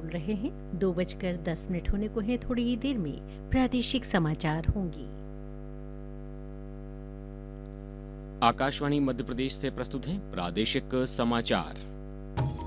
बोल रहे हैं। 2:10 होने को है। थोड़ी ही देर में प्रादेशिक समाचार होंगे। आकाशवाणी मध्य प्रदेश से प्रस्तुत हैं प्रादेशिक समाचार।